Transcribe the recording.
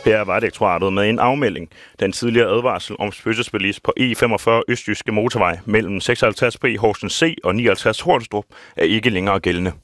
Her er Vejdirektoratet med en afmelding. Den tidligere advarsel om spøgelsesbilist på E45 Østjyske Motorvej mellem 56 B Horsens C og 59 Hornstrup er ikke længere gældende.